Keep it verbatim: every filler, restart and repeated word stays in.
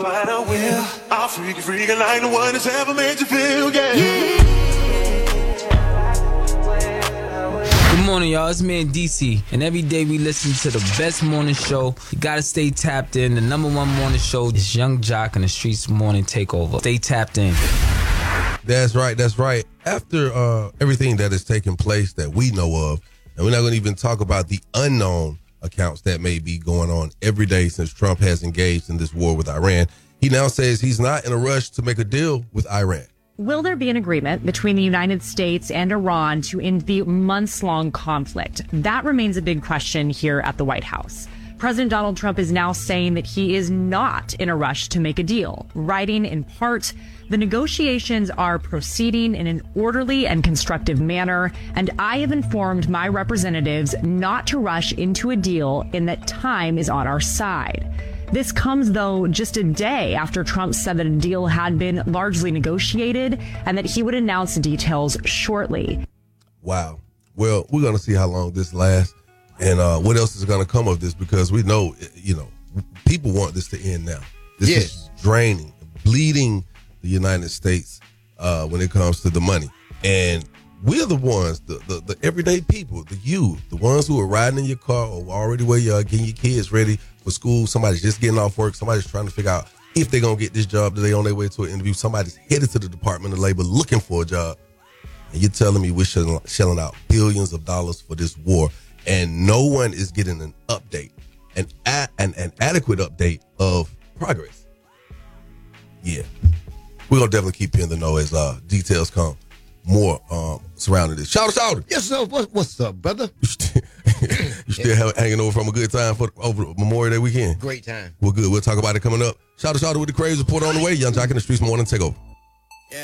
but I will. I'll freak you, freak you like no one has ever made you feel, yeah. yeah. Good morning, y'all. It's me and D C, and every day we listen to the best morning show. You gotta stay tapped in. The number one morning show is Young Jock and the Streets Morning Takeover. Stay tapped in. That's right, that's right. After uh, everything that has taken place that we know of, and we're not going to even talk about the unknown accounts that may be going on every day since Trump has engaged in this war with Iran, he now says he's not in a rush to make a deal with Iran. Will there be an agreement between the United States and Iran to end the months-long conflict? That remains a big question here at the White House. President Donald Trump is now saying that he is not in a rush to make a deal, writing in part, the negotiations are proceeding in an orderly and constructive manner, and I have informed my representatives not to rush into a deal and that time is on our side. This comes, though, just a day after Trump said that a deal had been largely negotiated and that he would announce the details shortly. Wow. Well, we're going to see how long this lasts and uh, what else is going to come of this, because we know, you know, people want this to end now. This yes. is draining, bleeding the United States uh, when it comes to the money. And we're the ones, the, the, the everyday people, the youth, the ones who are riding in your car or already where you are getting your kids ready for school. Somebody's just getting off work. Somebody's trying to figure out if they're going to get this job. Are they on their way to an interview? Somebody's headed to the Department of Labor looking for a job. And you're telling me we're shelling, shelling out billions of dollars for this war, and no one is getting an update, an, a, an, an adequate update of progress. Yeah. We're going to definitely keep you in the know as uh, details come more um, surrounding this. Shout out, shout out. Yes, sir. What, what's up, brother? You still, you still have, hanging over from a good time for over Memorial Day weekend? Great time. We're good. We'll talk about it coming up. Shout out, shout out with the Crazy Report on the way. Young Jock in the Streets Morning Takeover.